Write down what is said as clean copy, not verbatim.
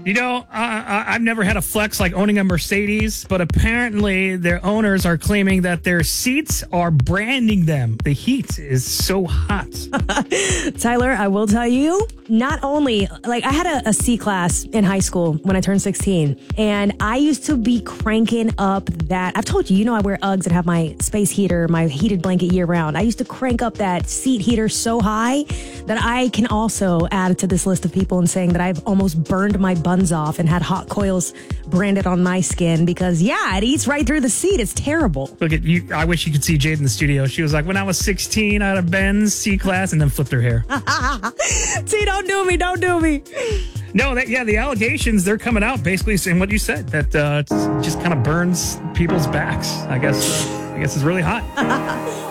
I've never had a flex like owning a Mercedes, but apparently their owners are claiming that their seats are branding them. The heat is so hot. Tyler, I will tell you, not only, like, I had a C class in high school when I turned 16, and I used to be cranking up that, I've told you, I wear Uggs and have my space heater, my heated blanket year round. I used to crank up that seat heater so high that I can also add to this list of people and saying that I've almost burned my buns off and had hot coils branded on my skin because, it eats right through the seat. It's terrible. Look at you. I wish you could see Jade in the studio. She was like, when I was 16, I had a Benz C class and then flipped her hair. See, don't do me. No, the allegations, they're coming out basically saying what you said, that it just kind of burns people's backs. I guess it's really hot.